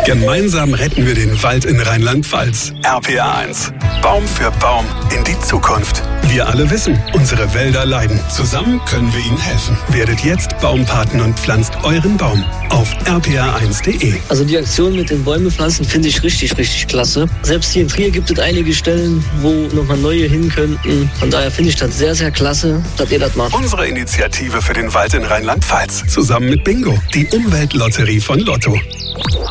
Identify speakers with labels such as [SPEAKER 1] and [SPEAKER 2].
[SPEAKER 1] Gemeinsam retten wir den Wald in Rheinland-Pfalz. RPA1. Baum für Baum in die Zukunft. Wir alle wissen, unsere Wälder leiden. Zusammen können wir ihnen helfen. Werdet jetzt Baumpaten und pflanzt euren Baum auf rpa1.de.
[SPEAKER 2] Also die Aktion mit den Bäume pflanzen finde ich richtig, richtig klasse. Selbst hier in Trier gibt es einige Stellen, wo nochmal neue hin könnten. Von daher finde ich das sehr, sehr klasse, dass ihr das macht.
[SPEAKER 1] Unsere Initiative für den Wald in Rheinland-Pfalz. Zusammen mit Bingo, die Umweltlotterie von Lotto.